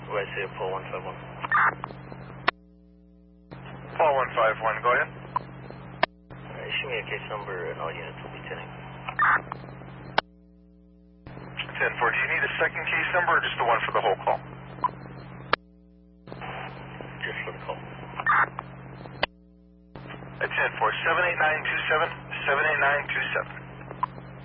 I say Paul 151. Paul 151, go ahead. Issue me a case number and all units will be 10. 10-4, do you need a second case number or just the one for the whole call? Just for the call. At 10-4, 78927, 78927.